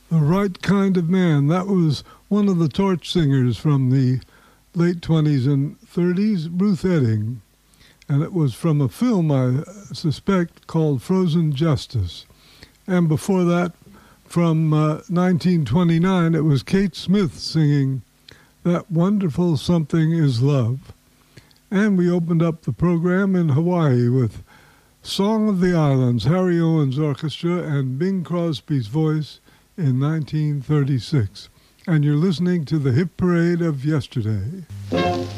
The Right Kind of Man. That was one of the torch singers from the late 20s and 30s, Ruth Etting. And it was from a film, I suspect, called Frozen Justice. And before that, from 1929, it was Kate Smith singing That Wonderful Something Is Love. And we opened up the program in Hawaii with Song of the Islands, Harry Owens Orchestra, and Bing Crosby's voice in 1936. And you're listening to the Hit Parade of Yesterday.